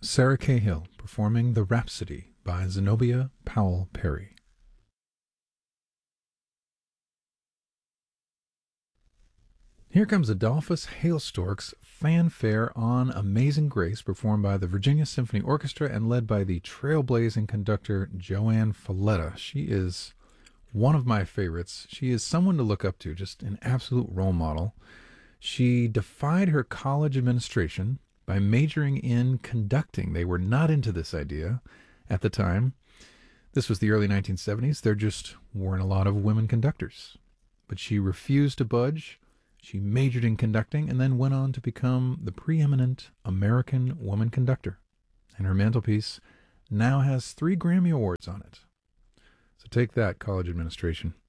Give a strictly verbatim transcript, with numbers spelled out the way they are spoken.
Sarah Cahill performing the Rhapsody by Zenobia Powell Perry. Here comes Adolphus Hailstork's fanfare on Amazing Grace, performed by the Virginia Symphony Orchestra and led by the trailblazing conductor Joanne Falletta. She is one of my favorites. She is someone to look up to, just an absolute role model. She defied her college administration by majoring in conducting. They were not into this idea at the time. This was the early nineteen seventies. There just weren't a lot of women conductors. But she refused to budge. She majored in conducting and then went on to become the preeminent American woman conductor. And her mantelpiece now has three Grammy Awards on it. So take that, college administration.